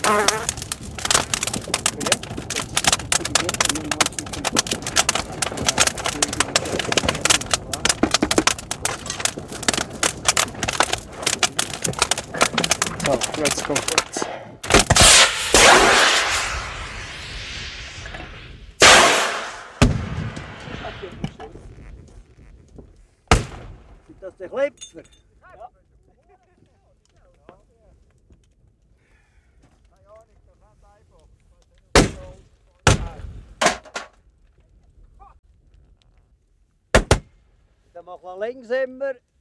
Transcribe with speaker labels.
Speaker 1: So, let's go for it.
Speaker 2: Ist das der Klepfer? Ja. Dann machen wir links immer.